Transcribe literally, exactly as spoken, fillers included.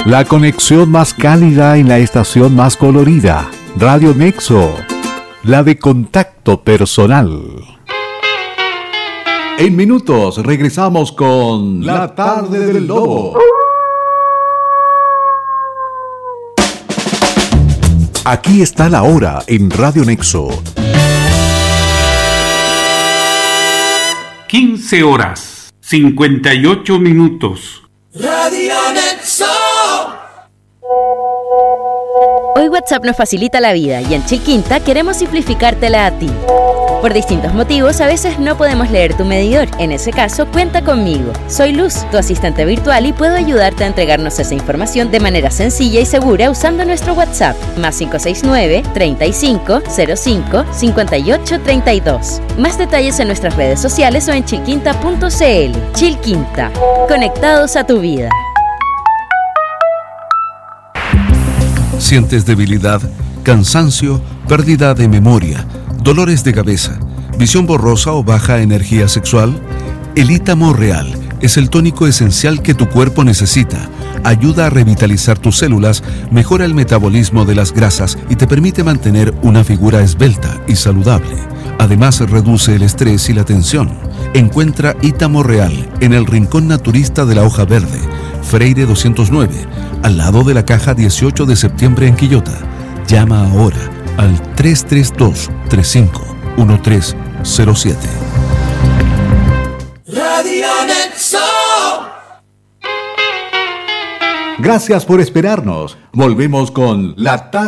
La conexión más cálida en la estación más colorida. Radio Nexo, la de contacto personal. En minutos regresamos con La Tarde del Lobo. Aquí está la hora en Radio Nexo. quince horas, cincuenta y ocho minutos. Radio Nexo. Hoy WhatsApp nos facilita la vida y en Chilquinta queremos simplificártela a ti. Por distintos motivos, a veces no podemos leer tu medidor. En ese caso, cuenta conmigo. Soy Luz, tu asistente virtual, y puedo ayudarte a entregarnos esa información de manera sencilla y segura usando nuestro WhatsApp, más cinco seis nueve, treinta y cinco, cero cinco, cincuenta y ocho, treinta y dos. Más detalles en nuestras redes sociales o en chilquinta punto c l. Chilquinta, conectados a tu vida. ¿Sientes debilidad, cansancio, pérdida de memoria, dolores de cabeza, visión borrosa o baja energía sexual? El Ítamo Real es el tónico esencial que tu cuerpo necesita. Ayuda a revitalizar tus células, mejora el metabolismo de las grasas y te permite mantener una figura esbelta y saludable. Además, reduce el estrés y la tensión. Encuentra Ítamo Real en el Rincón Naturista de la Hoja Verde, Freire doscientos nueve, al lado de la caja dieciocho de septiembre en Quillota. Llama ahora al tres tres dos, tres cinco uno tres cero siete. Radio Nexo. Gracias por esperarnos. Volvemos con La Tarde